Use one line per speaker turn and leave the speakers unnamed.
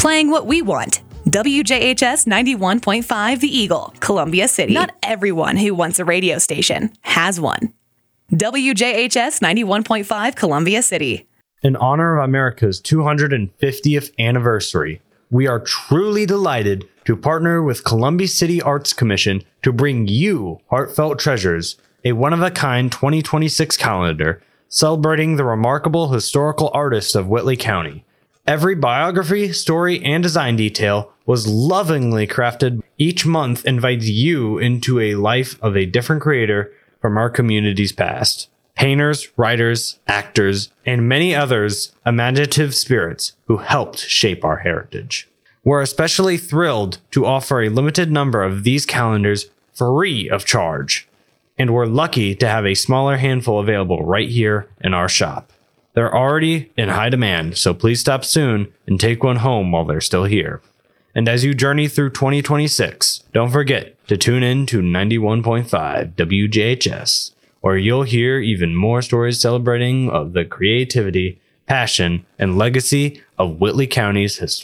Playing what we want. WJHS 91.5 The Eagle, Columbia City. Not everyone who wants a radio station has one. WJHS 91.5 Columbia City.
In honor of America's 250th anniversary, we are truly delighted to partner with Columbia City Arts Commission to bring you Heartfelt Treasures, a one-of-a-kind 2026 calendar celebrating the remarkable historical artists of Whitley County. Every biography, story, and design detail was lovingly crafted. Each month invites you into a life of a different creator from our community's past. Painters, writers, actors, and many others imaginative spirits who helped shape our heritage. We're especially thrilled to offer a limited number of these calendars free of charge, and we're lucky to have a smaller handful available right here in our shop. They're already in high demand, so please stop soon and take one home while they're still here. And as you journey through 2026, don't forget to tune in to 91.5 WJHS, where you'll hear even more stories celebrating of the creativity, passion, and legacy of Whitley County's history.